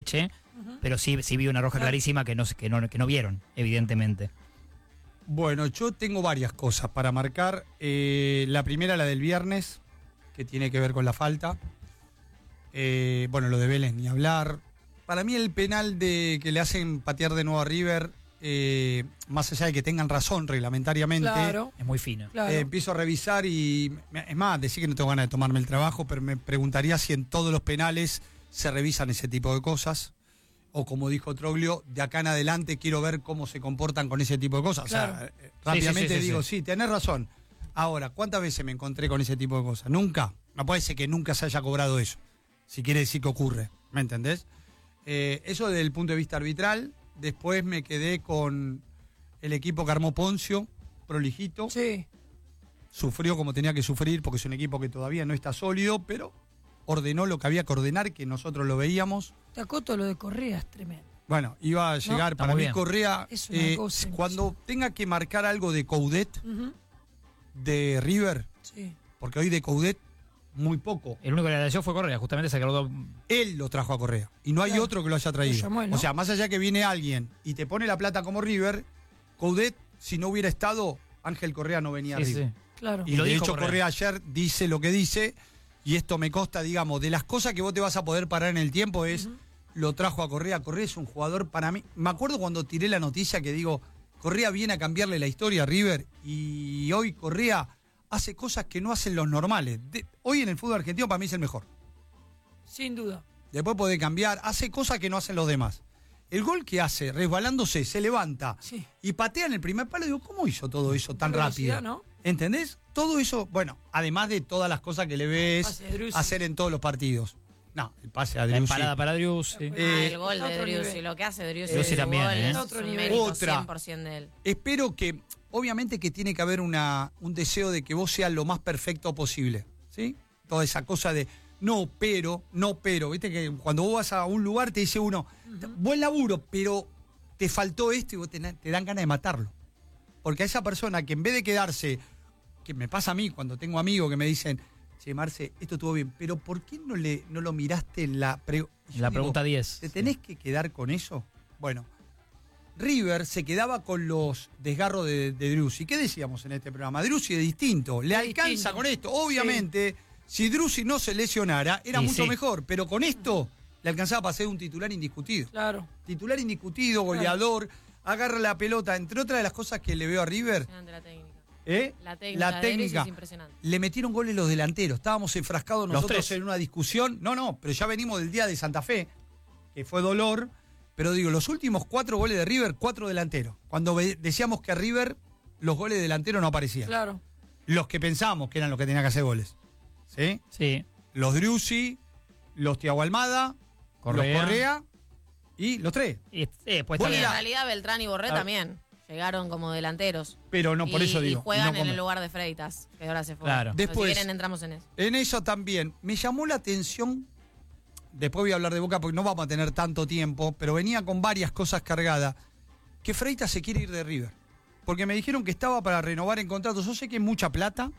boliche, pero sí vi una roja clarísima que no vieron, evidentemente. Bueno, yo tengo varias cosas para marcar. La primera, la del viernes, que tiene que ver con la falta. Bueno, lo de Vélez ni hablar. Para mí el penal que le hacen patear de nuevo a River, más allá de que tengan razón reglamentariamente, Es muy fino. empiezo a revisar y, es más, decir que no tengo ganas de tomarme el trabajo, pero me preguntaría si en todos los penales se revisan ese tipo de cosas. O como dijo Troglio, de acá en adelante quiero ver cómo se comportan con ese tipo de cosas. Claro. O sea, rápidamente Sí. sí, tenés razón. Ahora, ¿cuántas veces me encontré con ese tipo de cosas? Nunca. No puede ser que nunca se haya cobrado eso. Si quiere decir que ocurre. ¿Me entendés? Eso desde el punto de vista arbitral. Después me quedé con el equipo que armó Poncio, prolijito. Sí. Sufrió como tenía que sufrir porque es un equipo que todavía no está sólido, pero ordenó lo que había que ordenar, que nosotros lo veíamos. Te acoto lo de Correa, es tremendo. Bueno, iba a llegar, está para muy mí bien. Correa, Es una cosa cuando tenga que marcar algo de Coudet, de River, Sí. porque hoy de Coudet, muy poco. El único que le agradeció fue Correa, justamente se acordó. Él lo trajo a Correa, y no hay Claro. otro que lo haya traído. Lo llamó él, ¿no? O sea, más allá que viene alguien y te pone la plata como River, Coudet, si no hubiera estado, Ángel Correa no venía a Sí, River. sí. Claro. Y lo de dijo hecho Correa. Correa ayer dice lo que dice, y esto me consta, digamos, de las cosas que vos te vas a poder parar en el tiempo es, lo trajo a Correa. Correa es un jugador para mí. Me acuerdo cuando tiré la noticia que digo, Correa viene a cambiarle la historia a River, y hoy Correa hace cosas que no hacen los normales. Hoy en el fútbol argentino para mí es el mejor. Sin duda. Después puede cambiar, hace cosas que no hacen los demás. El gol que hace, resbalándose, se levanta Sí. y patea en el primer palo, digo, ¿cómo hizo todo eso tan Velocidad, rápido? ¿no? ¿Entendés? Todo eso, bueno, además de todas las cosas que le ves pase de Driussi. hacer en todos los partidos. No, el pase a La Driussi. empalada para Driussi. El gol Está de otro Driussi, nivel. lo que hace Driussi. Driussi en su también, gol ¿eh? es Otro un nivel. mérito Otra. 100% de él. Espero que, obviamente que tiene que haber un deseo de que vos seas lo más perfecto posible, ¿sí? Toda esa cosa de, no, pero, viste que cuando vos vas a un lugar te dice uno, buen laburo, pero te faltó esto y vos te dan ganas de matarlo. Porque a esa persona que en vez de quedarse, que me pasa a mí cuando tengo amigos que me dicen, che, Marce, esto estuvo bien, pero ¿por qué no lo miraste en la Pregunta 10. ¿Te tenés que quedar con eso? Bueno, River se quedaba con los desgarros de Driussi. ¿Qué decíamos en este programa? Driussi es distinto, le alcanza distinto. con esto. Obviamente, si Driussi no se lesionara, era Y mucho sí. mejor, pero con esto le alcanzaba para ser un titular indiscutido. Claro. Titular indiscutido, goleador, agarra la pelota. Entre otras de las cosas que le veo a River, Impresionante la técnica. la La técnica de Driussi técnica. es impresionante. Le metieron goles los delanteros. Estábamos enfrascados Los nosotros tres. en una discusión. No, pero ya venimos del día de Santa Fe, que fue dolor. Pero digo, los últimos 4 goles de River, 4 delanteros. Cuando decíamos que a River los goles delanteros no aparecían. Claro. Los que pensábamos que eran los que tenían que hacer goles. ¿Sí? Sí. Los Driussi, los Thiago Almada, Correa. los Correa y los 3. Y después Vos Y en Mira. realidad Beltrán y Borré Ah. también llegaron como delanteros. Pero no, por eso digo. Y juegan no en como- el lugar de Freitas, que ahora se fue. Claro. Pero Después- si quieren entramos en eso. En eso también. Me llamó la atención, después voy a hablar de Boca porque no vamos a tener tanto tiempo, pero venía con varias cosas cargadas, que Freitas se quiere ir de River. Porque me dijeron que estaba para renovar en contrato. Yo sé que es mucha plata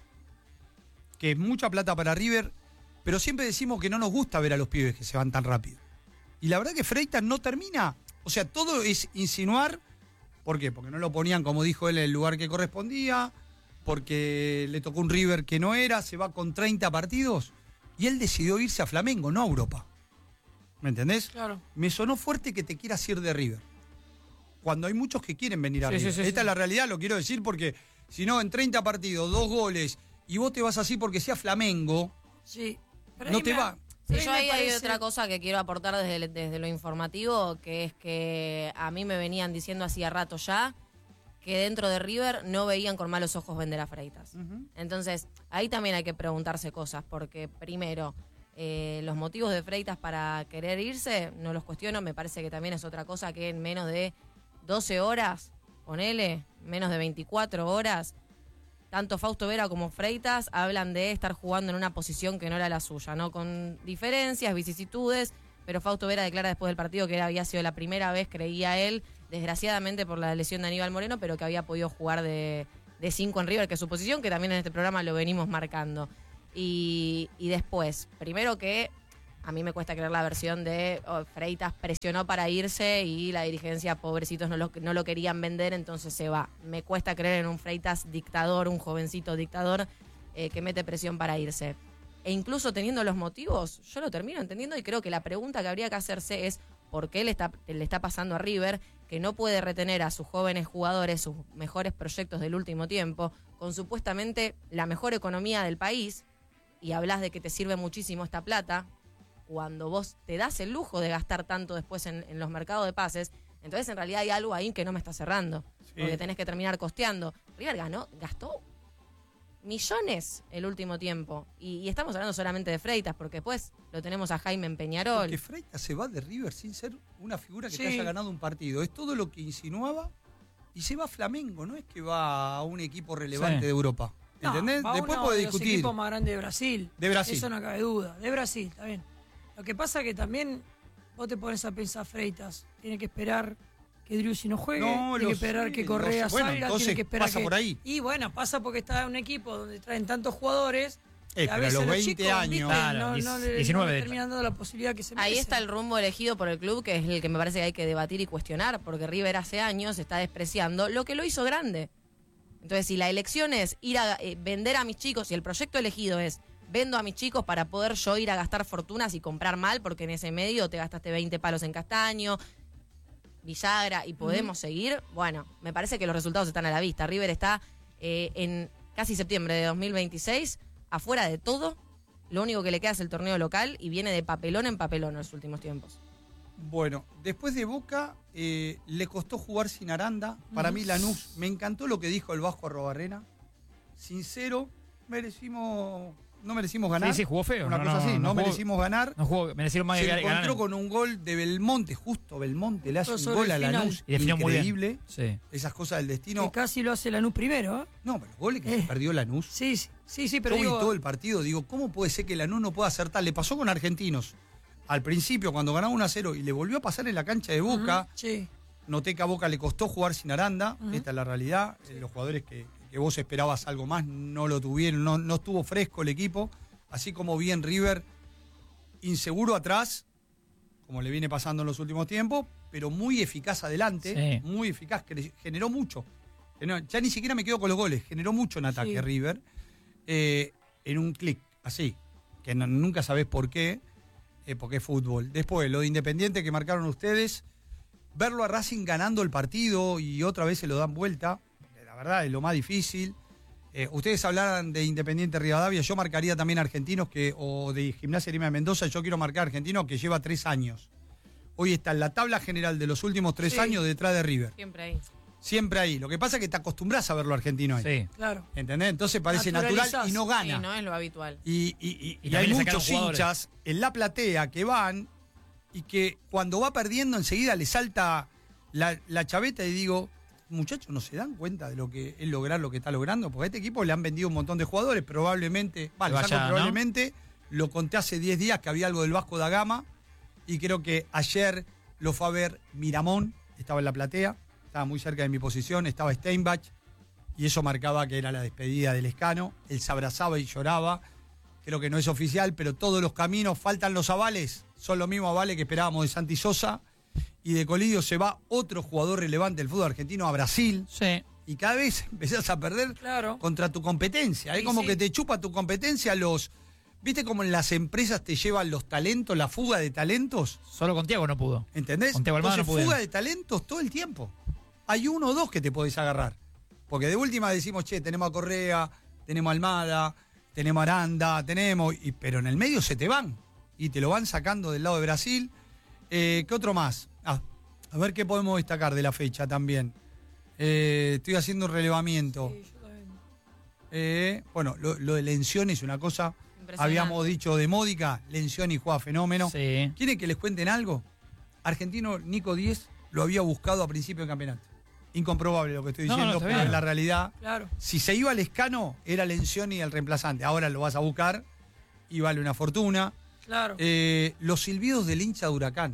para River, pero siempre decimos que no nos gusta ver a los pibes que se van tan rápido. Y la verdad que Freitas no termina. O sea, todo es insinuar. ¿Por qué? Porque no lo ponían, como dijo él, en el lugar que correspondía, porque le tocó un River que no era, se va con 30 partidos, y él decidió irse a Flamengo, no a Europa. ¿Me entendés? Claro. Me sonó fuerte que te quieras ir de River. Cuando hay muchos que quieren venir a Sí, River. sí, Esta es la realidad, lo quiero decir, porque si no, en 30 partidos, 2 goles, y vos te vas así porque sea Flamengo, Sí. Pero no ahí te me- va. Sí, pero yo me ahí hay parece- otra cosa que quiero aportar desde lo informativo, que es que a mí me venían diciendo hacía rato ya que dentro de River no veían con malos ojos vender a Freitas. Entonces, ahí también hay que preguntarse cosas, porque primero, los motivos de Freitas para querer irse, no los cuestiono, me parece que también es otra cosa que en menos de 12 horas, ponele, menos de 24 horas, tanto Fausto Vera como Freitas hablan de estar jugando en una posición que no era la suya, ¿no? Con diferencias, vicisitudes, pero Fausto Vera declara después del partido que había sido la primera vez, creía él, desgraciadamente por la lesión de Aníbal Moreno, pero que había podido jugar de 5 en River, que es su posición, que también en este programa lo venimos marcando. Y después, primero que A mí me cuesta creer la versión de Freitas presionó para irse y la dirigencia, pobrecitos, no lo querían vender, entonces se va. Me cuesta creer en un Freitas dictador, un jovencito dictador que mete presión para irse. E incluso teniendo los motivos, yo lo termino entendiendo y creo que la pregunta que habría que hacerse es por qué le está pasando a River, que no puede retener a sus jóvenes jugadores, sus mejores proyectos del último tiempo, con supuestamente la mejor economía del país, y hablas de que te sirve muchísimo esta plata, cuando vos te das el lujo de gastar tanto después en los mercados de pases, entonces en realidad hay algo ahí que no me está cerrando, porque tenés que terminar costeando. River gastó millones el último tiempo, y estamos hablando solamente de Freitas, porque después lo tenemos a Jaime en Peñarol. Porque Freitas se va de River sin ser una figura que te haya ganado un partido. Es todo lo que insinuaba y se va a Flamengo, no es que va a un equipo relevante de Europa. ¿Entendés? No, Después uno puede de los discutir. equipos más grandes de Brasil. De Brasil. Eso no cabe duda. De Brasil, está bien. Lo que pasa es que también vos te pones a pensar Freitas. Tiene que esperar que Driussi no juegue, tiene que esperar que Correa salga, tiene que esperar pasa por ahí. Y bueno, pasa porque está en un equipo donde traen tantos jugadores. Que a pero veces los 20 chicos, años. ¿viste? Claro, no 19 le terminan dando la posibilidad que se merecen. Ahí está el rumbo elegido por el club, que es el que me parece que hay que debatir y cuestionar, porque River hace años está despreciando lo que lo hizo grande. Entonces, si la elección es ir a vender a mis chicos, y el proyecto elegido es vendo a mis chicos para poder yo ir a gastar fortunas y comprar mal, porque en ese medio te gastaste 20 palos en Castaño, Villagra, y podemos seguir, bueno, me parece que los resultados están a la vista. River está en casi septiembre de 2026, afuera de todo. Lo único que le queda es el torneo local y viene de papelón en papelón en los últimos tiempos. Bueno, después de Boca, le costó jugar sin Aranda. Para mí, Lanús, me encantó lo que dijo el Vasco Arrobarrena. Sincero, no merecimos ganar. Sí, jugó feo. Una cosa así, no jugó, merecimos ganar. No jugó, merecieron más Se que ganar. encontró con un gol de Belmonte, justo Belmonte le hace un Sobre gol a el final. Lanús. Y definió muy bien. Increíble. Sí. Esas cosas del Que destino. casi lo hace Lanús primero, ¿eh? No, pero los goles que se perdió Lanús. Sí, pero Yo vi digo, todo el partido, digo, ¿cómo puede ser que Lanús no pueda acertar? Le pasó con Argentinos. Al principio, cuando ganaba 1-0 y le volvió a pasar en la cancha de Boca, sí. noté que a Boca le costó jugar sin Aranda. Esta es la realidad. Los jugadores que vos esperabas algo más no lo tuvieron, no estuvo fresco el equipo. Así como vi en River, inseguro atrás, como le viene pasando en los últimos tiempos, pero muy eficaz adelante, muy eficaz, generó mucho. Ya ni siquiera me quedo con los goles, generó mucho en ataque River, en un clic, así, que nunca sabés por qué, porque es fútbol. Después, lo de Independiente que marcaron ustedes, verlo a Racing ganando el partido y otra vez se lo dan vuelta, la verdad es lo más difícil. Ustedes hablaran de Independiente Rivadavia, yo marcaría también Argentinos o de Gimnasia Grima de Mendoza, yo quiero marcar Argentinos que lleva 3 años. Hoy está en la tabla general de los últimos 3 años detrás de River. Siempre ahí. Siempre ahí. Lo que pasa es que te acostumbras a verlo argentino ahí. Sí. Claro. ¿Entendés? Entonces parece natural y no gana. Sí, no es lo habitual. Y también hay le sacaron muchos jugadores. hinchas en la platea que van y que cuando va perdiendo enseguida le salta la chaveta y digo, muchachos, ¿no se dan cuenta de lo que es lograr lo que está logrando? Porque a este equipo le han vendido un montón de jugadores, probablemente, probablemente, lo conté hace 10 días que había algo del Vasco da Gama y creo que ayer lo fue a ver Miramón, estaba en la platea, estaba muy cerca de mi posición, estaba Steinbach y eso marcaba que era la despedida del Escano, él se abrazaba y lloraba, creo que no es oficial, pero todos los caminos, faltan los avales, son los mismos avales que esperábamos de Santi Sosa. Y de Colidio se va otro jugador relevante del fútbol argentino a Brasil. Sí. Y cada vez empezás a perder contra tu competencia. Es como que te chupa tu competencia ¿Viste cómo en las empresas te llevan los talentos, la fuga de talentos? Solo con Thiago no pudo. ¿Entendés? Con Thiago Almada no Entonces, pudo. fuga de talentos todo el tiempo. Hay 1 o 2 que te podés agarrar. Porque de última decimos, che, tenemos a Correa, tenemos a Almada, tenemos a Aranda, pero en el medio se te van. Y te lo van sacando del lado de Brasil. ¿Qué otro más? A ver qué podemos destacar de la fecha también. Estoy haciendo un relevamiento. Sí, yo también. Bueno, lo de Lencioni es una cosa. Impresionante. Habíamos dicho de Módica, Lencioni juega fenómeno. Sí. ¿Quieren que les cuenten algo? Argentino Nico 10 lo había buscado a principio del campeonato. Incomprobable lo que estoy No, diciendo, está pero bien. es la realidad. Claro. Si se iba al Escano, era Lencioni el reemplazante. Ahora lo vas a buscar y vale una fortuna. Claro. Los silbidos del hincha de Huracán.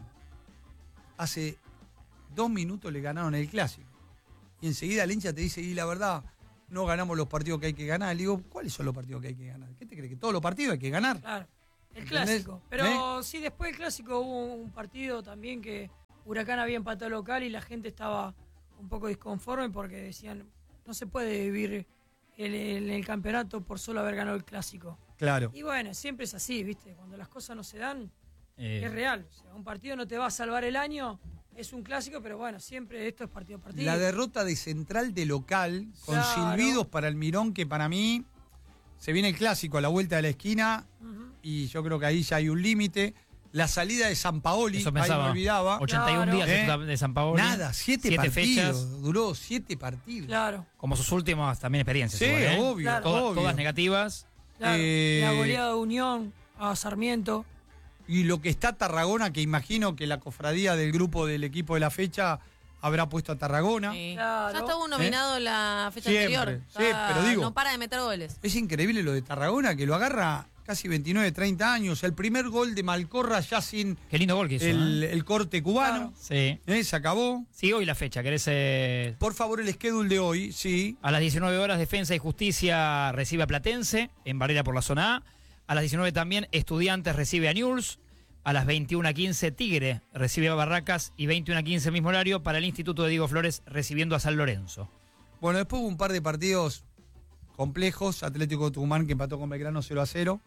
Hace 2 minutos le ganaron el clásico. Y enseguida el hincha te dice, y la verdad, no ganamos los partidos que hay que ganar. Le digo, ¿cuáles son los partidos que hay que ganar? ¿Qué te crees? ¿Que todos los partidos hay que ganar? Claro. El clásico. Pero sí, después del clásico hubo un partido también que Huracán había empatado local y la gente estaba un poco disconforme porque decían, no se puede vivir el campeonato por solo haber ganado el clásico. Claro. Y bueno, siempre es así, ¿viste? Cuando las cosas no se dan, es real. O sea, un partido no te va a salvar el año, es un clásico, pero bueno, siempre esto es partido a partido. La derrota de Central de local, con silbidos para el Mirón, que para mí se viene el clásico a la vuelta de la esquina, y yo creo que ahí ya hay un límite. La salida de Sampaoli, ahí me olvidaba. 81 días de Sampaoli. Nada, 7 partidos. Fechas. Duró 7 partidos. Claro. Como sus últimas también experiencias. Sí, igual, obvio, claro. obvio. Todas negativas. Claro. La goleada de Unión a Sarmiento. Y lo que está Tarragona, que imagino que la cofradía del grupo del equipo de la fecha habrá puesto a Tarragona. Sí. Claro. Ya estuvo nominado la fecha Siempre, anterior. sí, pero digo, no para de meter goles. Es increíble lo de Tarragona, que lo agarra casi 29, 30 años. El primer gol de Malcorra ya sin Qué lindo gol que hizo. el corte cubano. Sí. Se acabó. Sí, hoy la fecha, ¿querés? Por favor, el schedule de hoy, sí. A las 19 horas, Defensa y Justicia recibe a Platense, en Varela por la zona A. A las 19 también, Estudiantes recibe a Newell's. A las 21:15, Tigre recibe a Barracas. Y 21:15, mismo horario, para el Instituto de Diego Flores recibiendo a San Lorenzo. Bueno, después hubo un par de partidos complejos. Atlético Tucumán, que empató con Belgrano 0-0.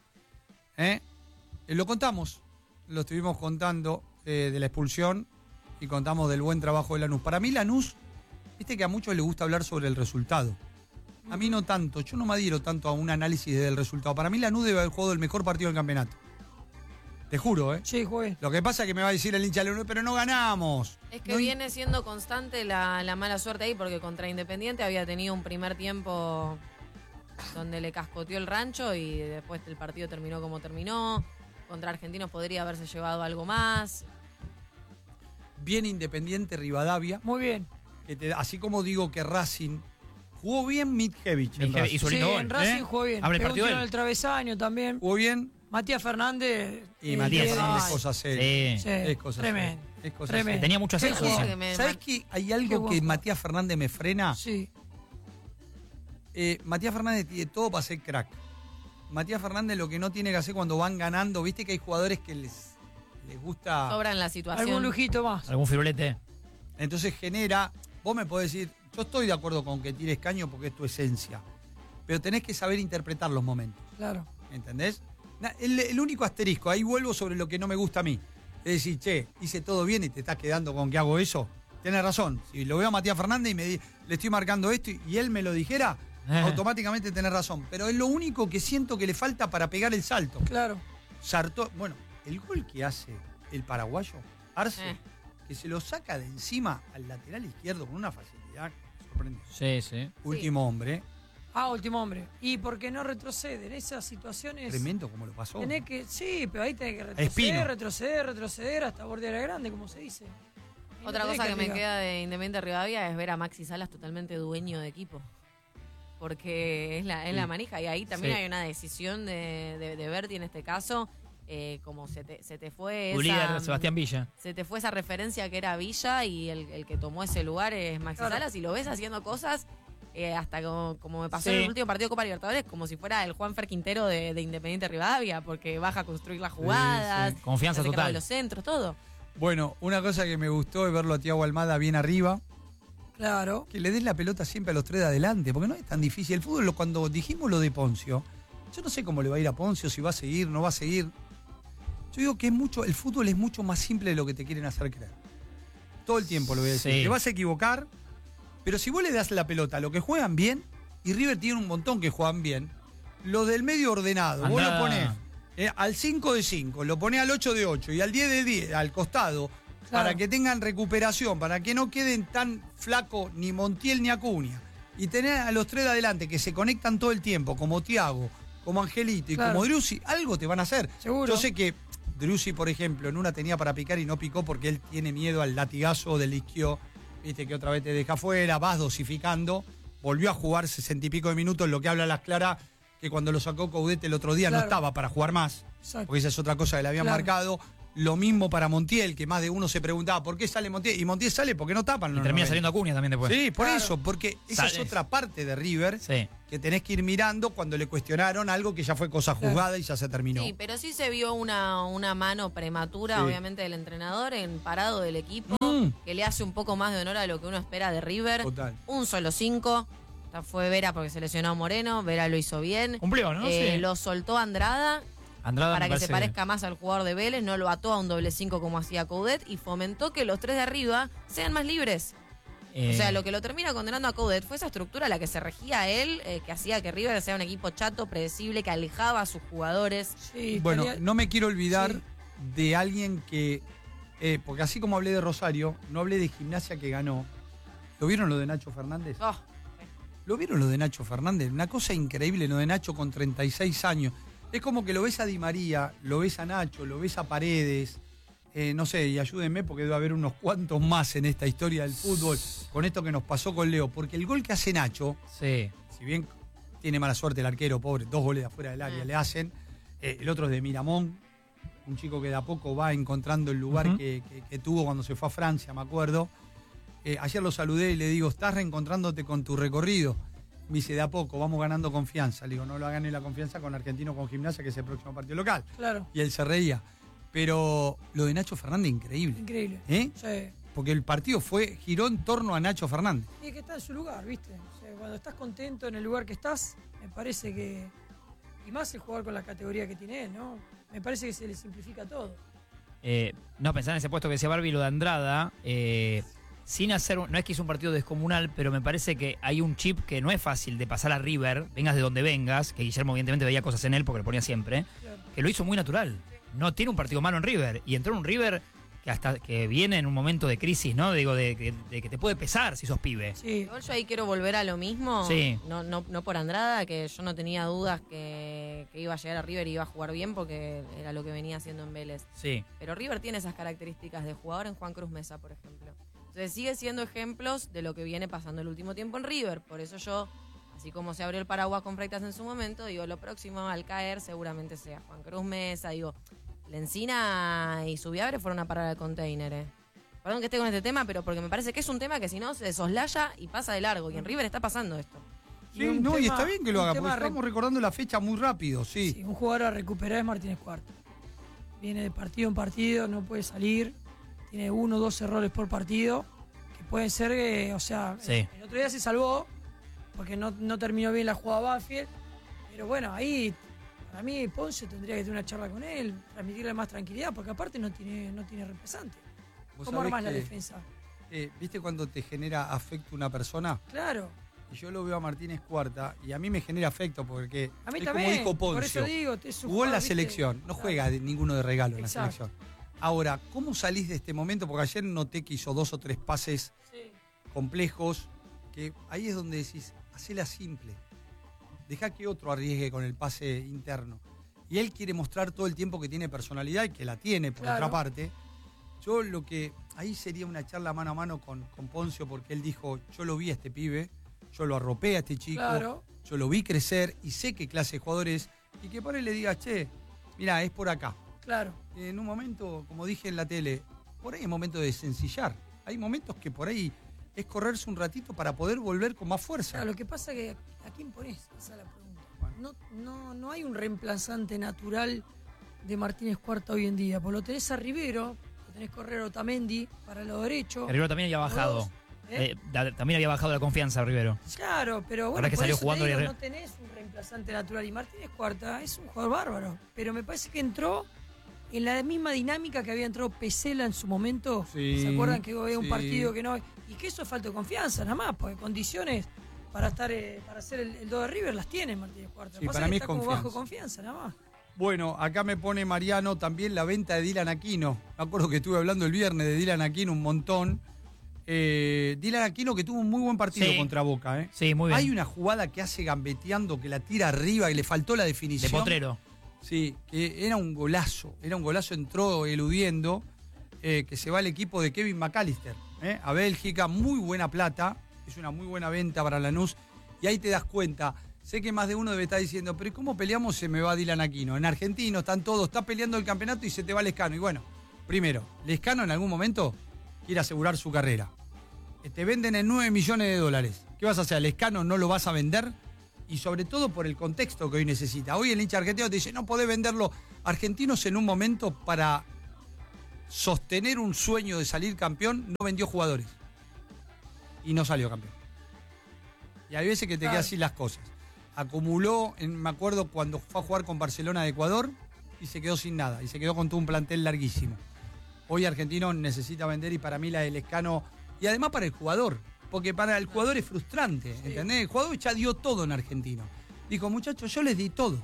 Lo contamos, lo estuvimos contando de la expulsión y contamos del buen trabajo de Lanús. Para mí Lanús, viste que a muchos les gusta hablar sobre el resultado. A mí no tanto, yo no me adhiero tanto a un análisis del resultado. Para mí Lanús debe haber jugado el mejor partido del campeonato. Te juro, ¿eh? Sí, jugué. Lo que pasa es que me va a decir el hincha de Lanús, pero no ganamos. Es que no viene siendo constante la mala suerte ahí porque contra Independiente había tenido un primer tiempo donde le cascoteó el rancho y después el partido terminó como terminó. Contra Argentinos podría haberse llevado algo más. Bien Independiente Rivadavia. Muy bien. Así como digo que Racing jugó bien, Mitjevich. Hizo Sí, lindo gol. en Racing jugó bien. Abre el Pegó un partido tiro él. en el travesaño también. Jugó bien. Matías Fernández. Y Matías Fernández es ay, cosa seria. Sí. Es cosa tremendo. seria. Es cosa Tremendo. seria. Tenía mucho Qué ascenso. jugador. sí. que me- ¿Sabés que hay Qué algo buen que jugador. Matías Fernández me frena? Sí. Matías Fernández tiene todo para ser crack. Matías Fernández lo que no tiene que hacer cuando van ganando, viste que hay jugadores que les gusta. Sobran la situación. Algún lujito más. Algún firulete. Entonces genera. Vos me podés decir, yo estoy de acuerdo con que tires caño porque es tu esencia. Pero tenés que saber interpretar los momentos. Claro. ¿Entendés? El único asterisco, ahí vuelvo sobre lo que no me gusta a mí. Es decir, che, hice todo bien y te estás quedando con que hago eso. Tenés razón. Si lo veo a Matías Fernández y le estoy marcando esto y él me lo dijera, automáticamente tenés razón. Pero es lo único que siento que le falta para pegar el salto. Claro. Bueno, el gol que hace el paraguayo, Arce, que se lo saca de encima al lateral izquierdo con una facilidad sorprendente. Sí, sí. Último hombre. Último hombre. Y porque no retrocede en esas situaciones. Tremendo como lo pasó. Tenés que, sí, pero ahí tenés que Espino. retroceder hasta bordear la grande, como se dice. Y no Otra tenés cosa que me arriesgar. queda de Independiente Rivadavia es ver a Maxi Salas totalmente dueño de equipo. Porque es la manija. Y ahí también hay una decisión de Berti en este caso. Como se te fue Tu líder, Sebastián Villa. Se te fue esa referencia que era Villa y el que tomó ese lugar es Maxi Salas. Y lo ves haciendo cosas hasta como me pasó en el último partido de Copa Libertadores, como si fuera el Juanfer Quintero de Independiente Rivadavia, porque baja a construir las jugadas. Sí. Confianza se total. Los centros, todo. Bueno, una cosa que me gustó es verlo a Thiago Almada bien arriba. Claro. Que le des la pelota siempre a los tres de adelante, porque no es tan difícil. El fútbol, cuando dijimos lo de Poncio, yo no sé cómo le va a ir a Poncio, si va a seguir, no va a seguir. Yo digo que el fútbol es mucho más simple de lo que te quieren hacer creer. Todo el tiempo lo voy a decir. Sí. Te vas a equivocar, pero si vos le das la pelota a los que juegan bien, y River tiene un montón que juegan bien, lo del medio ordenado, vos lo ponés al 5 de 5, lo ponés al 8 de 8 y al 10 de 10 al costado, para que tengan recuperación, para que no queden tan flacos ni Montiel ni Acuña. Y tener a los tres de adelante que se conectan todo el tiempo, como Thiago, como Angelito y como Driussi, algo te van a hacer. Seguro. Yo sé que Driussi, por ejemplo, en una tenía para picar y no picó porque él tiene miedo al latigazo del isquio. Viste que otra vez te deja fuera, vas dosificando. Volvió a jugar 60 y pico de minutos, lo que habla Las Claras, que cuando lo sacó Caudete el otro día no estaba para jugar más. Exacto. Porque esa es otra cosa que le habían marcado. Lo mismo para Montiel, que más de uno se preguntaba, ¿por qué sale Montiel? Y Montiel sale porque no tapan. Y termina saliendo Acuña también después. Sí, por eso, porque esa es otra parte de River que tenés que ir mirando cuando le cuestionaron algo que ya fue cosa juzgada y ya se terminó. Sí, pero sí se vio una mano prematura, obviamente, del entrenador en parado del equipo, que le hace un poco más de honor a lo que uno espera de River. Total. Un solo 5. Fue Vera porque se lesionó a Moreno, Vera lo hizo bien. Cumplió, ¿no? Lo soltó Andrada para que se parezca más al jugador de Vélez, no lo ató a un doble 5 como hacía Coudet y fomentó que los 3 de arriba sean más libres. O sea, lo que lo termina condenando a Coudet fue esa estructura a la que se regía a él, que hacía que River sea un equipo chato, predecible, que alejaba a sus jugadores. Sí, bueno, no me quiero olvidar de alguien que, porque así como hablé de Rosario, no hablé de Gimnasia que ganó. ¿Lo vieron lo de Nacho Fernández? ¿Lo vieron lo de Nacho Fernández? Una cosa increíble lo de Nacho con 36 años. Es como que lo ves a Di María, lo ves a Nacho, lo ves a Paredes, no sé, y ayúdenme porque debe haber unos cuantos más en esta historia del fútbol con esto que nos pasó con Leo. Porque el gol que hace Nacho, si bien tiene mala suerte el arquero, pobre, 2 goles de afuera del área le hacen, el otro es de Miramón, un chico que de a poco va encontrando el lugar que tuvo cuando se fue a Francia, me acuerdo. Ayer lo saludé y le digo, ¿estás reencontrándote con tu recorrido? Me dice, de a poco, vamos ganando confianza. Le digo, no lo hagan la confianza con Argentino con Gimnasia, que es el próximo partido local. Claro. Y él se reía. Pero lo de Nacho Fernández, increíble. Increíble. Sí. Porque el partido giró en torno a Nacho Fernández. Y que está en su lugar, ¿viste? O sea, cuando estás contento en el lugar que estás, me parece que... Y más el jugador con la categoría que tiene él, ¿no? Me parece que se le simplifica todo. No, pensar en ese puesto que decía Barbie, lo de Andrada... sin hacer, no es que hizo un partido descomunal, pero me parece que hay un chip que no es fácil de pasar a River, vengas de donde vengas, que Guillermo evidentemente veía cosas en él porque lo ponía siempre, que lo hizo muy natural. No tiene un partido malo en River, y entró en un River que hasta que viene en un momento de crisis, ¿no? Digo, de que te puede pesar si sos pibe. Sí. Igual yo ahí quiero volver a lo mismo, sí. no por Andrada, que yo no tenía dudas que iba a llegar a River y iba a jugar bien porque era lo que venía haciendo en Vélez. Sí. Pero River tiene esas características de jugador en Juan Cruz Mesa, por ejemplo. Entonces sigue siendo ejemplos de lo que viene pasando el último tiempo en River. Por eso yo, así como se abrió el paraguas con Freitas en su momento, digo, lo próximo al caer seguramente sea Juan Cruz Mesa. Digo, Lencina y Subiabre fueron a parar al container. Perdón que esté con este tema, pero porque me parece que es un tema que si no se soslaya y pasa de largo. Y en River está pasando esto. Sí, y está bien que lo haga, porque estamos recordando la fecha muy rápido, sí. Un jugador a recuperar es Martínez Cuarta. Viene de partido en partido, no puede salir. Tiene 1 o 2 errores por partido, que pueden ser, el otro día se salvó, porque no terminó bien la jugada Banfield, pero bueno, ahí, para mí, Ponce tendría que tener una charla con él, transmitirle más tranquilidad, porque aparte no tiene reemplazante. ¿Cómo armás la defensa? ¿Viste cuando te genera afecto una persona? Claro. Y yo lo veo a Martínez Cuarta, y a mí me genera afecto, porque a mí es también, como dijo Poncio, por eso digo, jugó en la selección, no juega ninguno de regalo en la Exacto. selección. Ahora, ¿cómo salís de este momento? Porque ayer noté que hizo 2 o 3 pases complejos, que ahí es donde decís, hacela simple. Deja que otro arriesgue con el pase interno. Y él quiere mostrar todo el tiempo que tiene personalidad y que la tiene, por otra parte. Yo lo que... Ahí sería una charla mano a mano con Poncio, porque él dijo, yo lo vi a este pibe, yo lo arropé a este chico, yo lo vi crecer y sé qué clase de jugador es. Y que por él le diga, che, mirá, es por acá. Claro. En un momento, como dije en la tele, por ahí es momento de sencillar. Hay momentos que por ahí es correrse un ratito para poder volver con más fuerza. Claro, lo que pasa es que ¿a quién ponés? Esa es la pregunta. Bueno. No hay un reemplazante natural de Martínez Cuarta hoy en día. Pues lo tenés a Rivero, lo tenés correr Otamendi para lo derecho. Rivero también había bajado. También había bajado la confianza Rivero. Claro, pero bueno, ahora que por salió eso jugando te digo, no tenés un reemplazante natural. Y Martínez Cuarta es un jugador bárbaro. Pero me parece que entró en la misma dinámica que había entrado Pesela en su momento. Sí, ¿se acuerdan que había un partido que no? Y que eso es falta de confianza, nada más, porque condiciones para estar para hacer el 2 de River las tiene Martínez Cuarta. Sí, para mí es está como confianza. bajo confianza, nada más. Bueno, acá me pone Mariano también la venta de Dylan Aquino. Me acuerdo que estuve hablando el viernes de Dylan Aquino un montón. Dylan Aquino que tuvo un muy buen partido contra Boca. Sí, muy bien. Hay una jugada que hace gambeteando, que la tira arriba, que le faltó la definición. De Potrero. Sí, que era un golazo, entró eludiendo, que se va el equipo de Kevin McAllister a Bélgica, muy buena plata, es una muy buena venta para Lanús, y ahí te das cuenta, sé que más de uno debe estar diciendo, pero ¿cómo peleamos se me va Dylan Aquino? En Argentino están todos, está peleando el campeonato y se te va Lescano, y bueno, primero, Lescano en algún momento quiere asegurar su carrera. Te venden en $9 millones. ¿Qué vas a hacer? ¿Lescano no lo vas a vender? Y sobre todo por el contexto que hoy necesita. Hoy el hincha argentino te dice, no podés venderlo. Argentinos en un momento para sostener un sueño de salir campeón, no vendió jugadores. Y no salió campeón. Y hay veces que te quedan así las cosas. Acumuló, me acuerdo cuando fue a jugar con Barcelona de Ecuador y se quedó sin nada. Y se quedó con todo un plantel larguísimo. Hoy Argentino necesita vender y para mí la de Lescano, y además para el jugador, porque para el jugador es frustrante, ¿entendés? El jugador ya dio todo en Argentino. Dijo, muchachos, yo les di todo.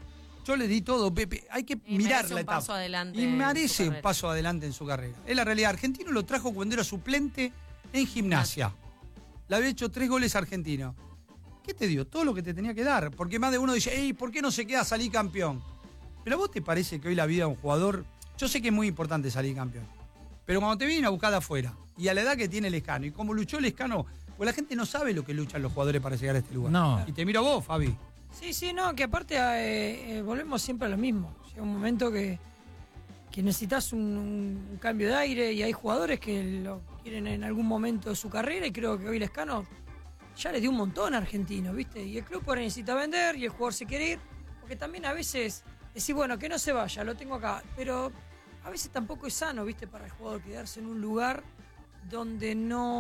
Pepe, hay que mirar la etapa. Y merece un paso adelante en su carrera. Es la realidad. Argentino lo trajo cuando era suplente en Gimnasia. Le había hecho 3 goles Argentino. ¿Qué te dio? Todo lo que te tenía que dar. Porque más de uno dice, ey, ¿por qué no se queda salir campeón? Pero ¿a vos te parece que hoy la vida de un jugador... Yo sé que es muy importante salir campeón. Pero cuando te vienen a buscar de afuera, y a la edad que tiene Lescano, y como luchó Lescano, pues la gente no sabe lo que luchan los jugadores para llegar a este lugar. No. Y te miro a vos, Fabi. Sí, no, que aparte volvemos siempre a lo mismo. Llega un momento que necesitas un cambio de aire y hay jugadores que lo quieren en algún momento de su carrera y creo que hoy Lescano ya le dio un montón a Argentino, ¿viste? Y el club ahora necesita vender y el jugador se quiere ir, porque también a veces decís, bueno, que no se vaya, lo tengo acá, pero a veces tampoco es sano, ¿viste? Para el jugador quedarse en un lugar donde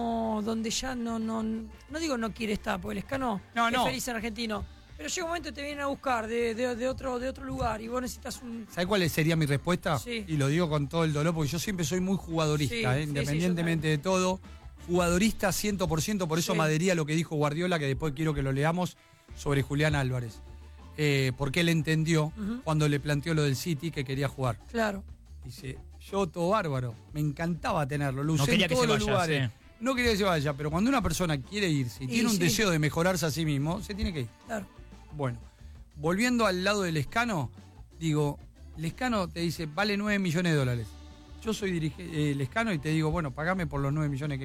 ya no digo no quiere estar, porque Lescano es feliz en Argentino. Pero llega un momento que te vienen a buscar de otro lugar y vos necesitas un... ¿Sabés cuál sería mi respuesta? Sí. Y lo digo con todo el dolor, porque yo siempre soy muy jugadorista, independientemente de todo. Jugadorista 100%, por eso me adhería a lo que dijo Guardiola, que después quiero que lo leamos, sobre Julián Álvarez. Porque él entendió cuando le planteó lo del City que quería jugar. Claro. Dice, yo todo bárbaro, me encantaba tenerlo, lo usé no quería en todos que se los vaya, lugares. sí. No quería que se vaya, pero cuando una persona quiere irse y tiene un deseo de mejorarse a sí mismo, se tiene que ir. Claro. Bueno, volviendo al lado de Lescano, digo, Lescano te dice, vale $9 millones. Yo soy Lescano y te digo, bueno, pagame por los 9 millones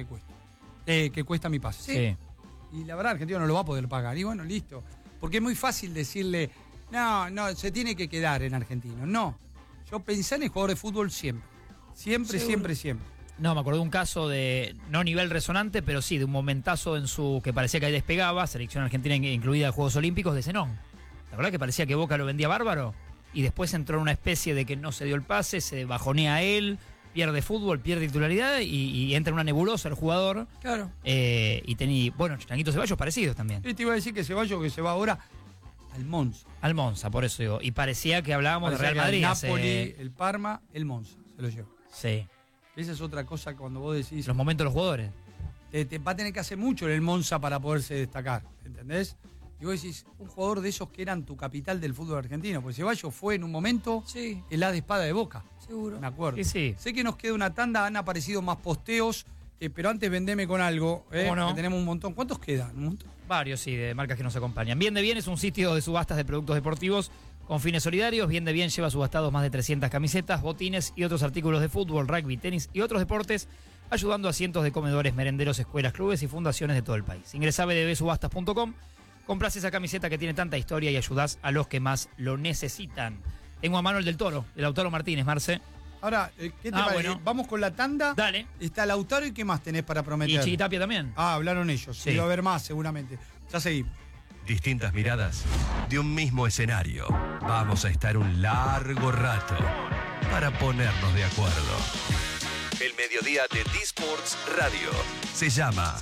que cuesta mi pase. Sí. Y la verdad, Argentino no lo va a poder pagar. Y bueno, listo. Porque es muy fácil decirle, no, se tiene que quedar en Argentino. No, yo pensé en el jugador de fútbol siempre. Siempre. No, me acuerdo de un caso de, no nivel resonante, pero sí, de un momentazo que parecía que ahí despegaba, selección argentina incluida en Juegos Olímpicos, de Zenón. La verdad que parecía que Boca lo vendía bárbaro, y después entró en una especie de que no se dio el pase, se bajonea él, pierde fútbol, pierde titularidad, y entra en una nebulosa el jugador. Claro. Y tenía, bueno, Changuito Ceballos parecidos también. Te iba a decir que Ceballos que se va ahora al Monza. Al Monza, por eso digo. Y parecía que hablábamos de Real Madrid. El Napoli, el Parma, el Monza, se lo lleva. Sí. Esa es otra cosa que cuando vos decís... Los momentos de los jugadores. Te va a tener que hacer mucho en el Monza para poderse destacar, ¿entendés? Y vos decís, un jugador de esos que eran tu capital del fútbol argentino, porque Ceballos fue en un momento el as de espada de Boca. Seguro. Me acuerdo. Sí. Sé que nos queda una tanda, han aparecido más posteos, pero antes vendeme con algo, ¿Cómo no? que tenemos un montón. ¿Cuántos quedan? ¿Un montón? Varios, sí, de marcas que nos acompañan. Bien de Bien es un sitio de subastas de productos deportivos con fines solidarios. Bien de Bien lleva subastados más de 300 camisetas, botines y otros artículos de fútbol, rugby, tenis y otros deportes, ayudando a cientos de comedores, merenderos, escuelas, clubes y fundaciones de todo el país. Ingresá a bdbsubastas.com, comprás esa camiseta que tiene tanta historia y ayudás a los que más lo necesitan. Tengo a Manuel del Toro, de Lautaro Martínez, Marce. Ahora, ¿qué te parece? Bueno. Vamos con la tanda. Dale. Está Lautaro y ¿qué más tenés para prometer? Y Chiquitapia también. Hablaron ellos. Sí. Y va a haber más seguramente. Ya seguimos. Distintas miradas de un mismo escenario. Vamos a estar un largo rato para ponernos de acuerdo. El mediodía de D-Sports Radio se llama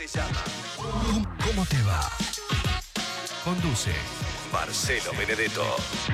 ¿Cómo te va? Conduce Marcelo Benedetto.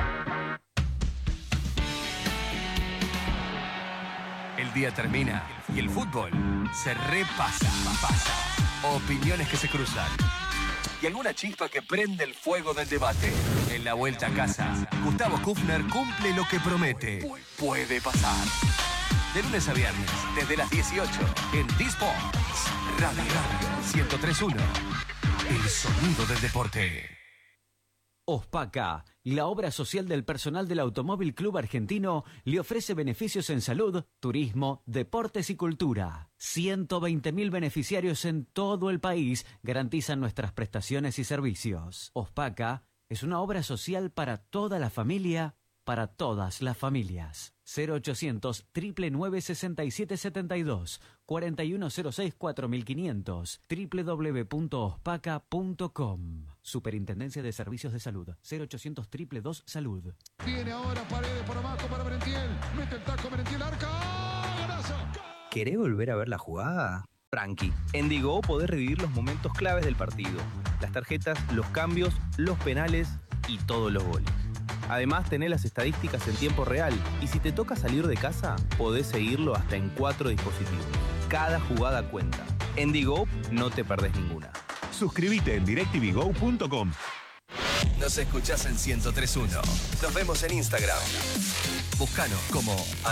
El día termina y el fútbol se repasa. Opiniones que se cruzan. Y alguna chispa que prende el fuego del debate. En la vuelta a casa, Gustavo Kufner cumple lo que promete. Puede pasar. De lunes a viernes, desde las 18, en D-Sports Radio 103.1. El sonido del deporte. OSPACA, la obra social del personal del Automóvil Club Argentino, le ofrece beneficios en salud, turismo, deportes y cultura. 120.000 beneficiarios en todo el país garantizan nuestras prestaciones y servicios. OSPACA es una obra social para toda la familia, para todas las familias. 0800 999 6772, 4106 4500, www.ospaca.com. Superintendencia de Servicios de Salud, 0800 222 Salud. Viene ahora Paredes por abajo para Merentiel. Mete el taco Merentiel, arca. ¡Golazo! ¿Querés volver a ver la jugada? Tranqui, en Digo podés revivir los momentos claves del partido. Las tarjetas, los cambios, los penales y todos los goles. Además, tenés las estadísticas en tiempo real y si te toca salir de casa, podés seguirlo hasta en 4 dispositivos. Cada jugada cuenta. En Digo no te perdés ninguna. Suscríbete en directvgo.com. Nos escuchás en 103.1. Nos vemos en Instagram. Búscanos como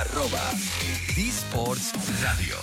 @dSportsRadio.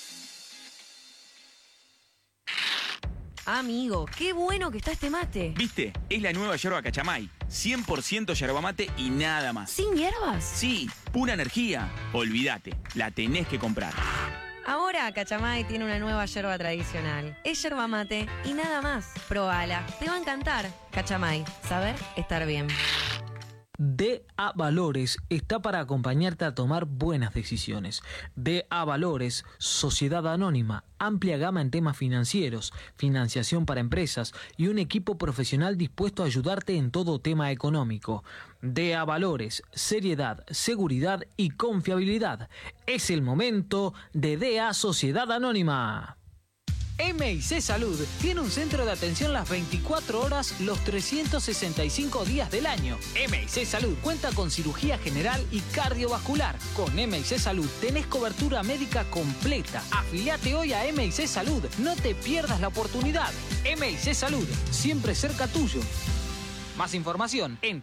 Amigo, qué bueno que está este mate. ¿Viste? Es la nueva yerba Cachamay. 100% yerba mate y nada más. ¿Sin hierbas? Sí, pura energía. Olvídate, la tenés que comprar. Ahora Cachamay tiene una nueva yerba tradicional. Es yerba mate y nada más. Probala, te va a encantar. Cachamay, saber estar bien. DA Valores está para acompañarte a tomar buenas decisiones. DA Valores, Sociedad Anónima, amplia gama en temas financieros, financiación para empresas y un equipo profesional dispuesto a ayudarte en todo tema económico. DA Valores, seriedad, seguridad y confiabilidad. Es el momento de DA Sociedad Anónima. MIC Salud tiene un centro de atención las 24 horas, los 365 días del año. MIC Salud cuenta con cirugía general y cardiovascular. Con MIC Salud tenés cobertura médica completa. Afiliate hoy a MIC Salud. No te pierdas la oportunidad. MIC Salud, siempre cerca tuyo. Más información en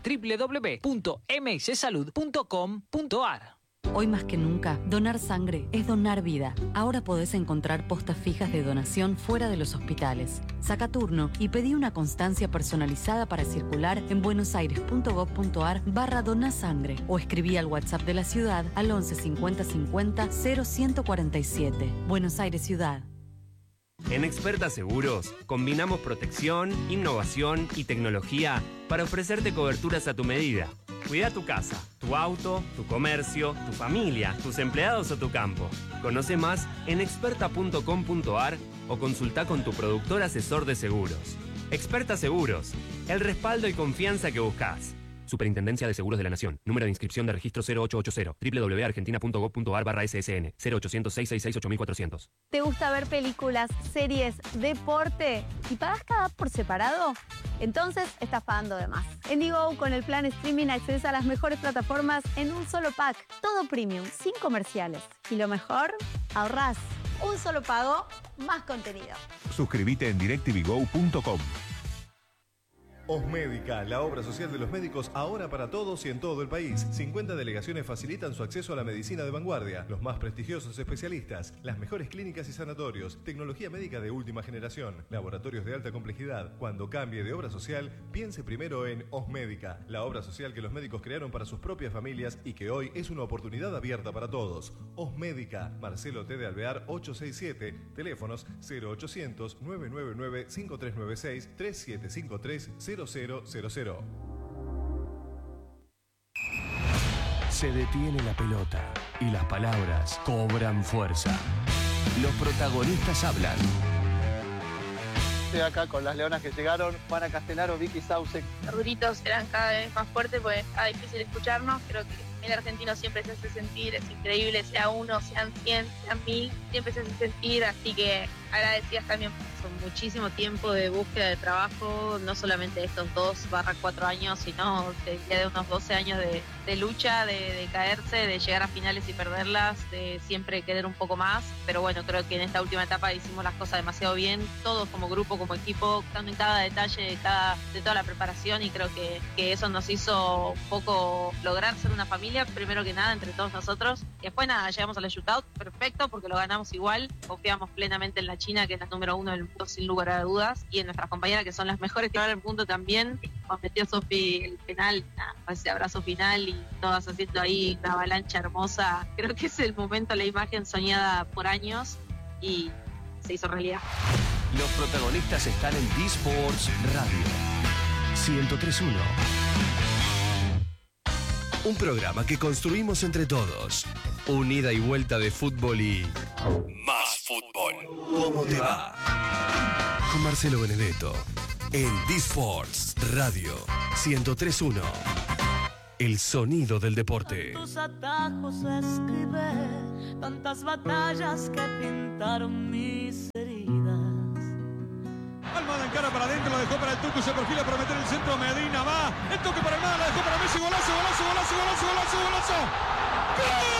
www.micsalud.com.ar. Hoy más que nunca, donar sangre es donar vida. Ahora podés encontrar postas fijas de donación fuera de los hospitales. Saca turno y pedí una constancia personalizada para circular en buenosaires.gov.ar/donasangre o escribí al WhatsApp de la ciudad al 11 50 50 0147. Buenos Aires Ciudad. En Experta Seguros, combinamos protección, innovación y tecnología para ofrecerte coberturas a tu medida. Cuida tu casa, tu auto, tu comercio, tu familia, tus empleados o tu campo. Conoce más en experta.com.ar o consulta con tu productor asesor de seguros. Experta Seguros, el respaldo y confianza que buscas. Superintendencia de Seguros de la Nación. Número de inscripción de registro 0880. www.argentina.gov.ar/ssn. 0800-666-8400. ¿Te gusta ver películas, series, deporte y pagas cada app por separado? Entonces estás pagando de más. En Digo, con el plan streaming accedes a las mejores plataformas en un solo pack. Todo premium, sin comerciales. Y lo mejor, ahorrás. Un solo pago, más contenido. Suscríbete en directvgo.com. Osmédica, la obra social de los médicos ahora para todos y en todo el país. 50 delegaciones facilitan su acceso a la medicina de vanguardia, los más prestigiosos especialistas, las mejores clínicas y sanatorios, tecnología médica de última generación, laboratorios de alta complejidad. Cuando cambie de obra social, piense primero en Osmédica, la obra social que los médicos crearon para sus propias familias y que hoy es una oportunidad abierta para todos. Osmédica, Marcelo T. de Alvear 867, teléfonos 0800 999 5396 3753 0000. Se detiene la pelota y las palabras cobran fuerza. Los protagonistas hablan. Estoy acá con las leonas que llegaron, Juana Castellaro, Vicky Sauce. Los gritos eran cada vez más fuertes porque era difícil escucharnos. Creo que el argentino siempre se hace sentir, es increíble, sea uno, sean 100, sean 1000, siempre se hace sentir, así que agradecidas también. Son muchísimo tiempo de búsqueda de trabajo, no solamente estos 2/4 años, sino de unos 12 años de lucha, de caerse, de llegar a finales y perderlas, de siempre querer un poco más, pero bueno, creo que en esta última etapa hicimos las cosas demasiado bien, todos como grupo, como equipo, dando en cada detalle de toda la preparación, y creo que eso nos hizo un poco lograr ser una familia, primero que nada, entre todos nosotros, y después nada, llegamos a la shootout, perfecto, porque lo ganamos igual, confiamos plenamente en la China, que es la número 1 del mundo sin lugar a dudas, y en nuestras compañeras que son las mejores que van al mundo también. Nos metió Sofi el penal, ese abrazo final y todas haciendo ahí una avalancha hermosa. Creo que es el momento, la imagen soñada por años, y se hizo realidad. Los protagonistas están en dSports Radio 103.1. Un programa que construimos entre todos. Un ida y vuelta de fútbol y... más fútbol. ¿Cómo te va? Con Marcelo Benedetto. En D-Sports Radio 103.1. El sonido del deporte. Tus atajos escribé tantas batallas que pintaron mis heridas. Almada encara para adentro, la dejó para el Tucu, se perfila para meter el centro, Medina va, el toque para Almada, la dejó para Messi, golazo, golazo, golazo, golazo, golazo, golazo. ¡Gol!